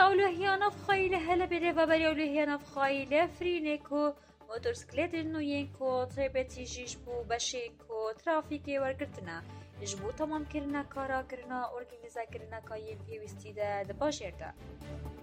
ئەولۆهیانە بخەی لە هەلە بێرێڤەبەری ئەولۆهیانە بخەی لە فرینێک و مۆتۆرسکلێتن و یەنکۆ تایبەتیژیش بوو بەشێک و ترافیکێ وەرگرتنە ji bo tamamkirina karakirina organîzekirina ka yên pêwîstî de di bajêr de.